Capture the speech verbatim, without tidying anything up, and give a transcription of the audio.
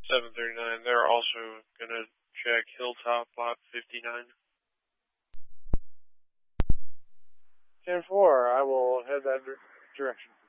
seven thirty-nine, they're also going to check Hilltop Lot fifty-nine. ten four, I will head that direction.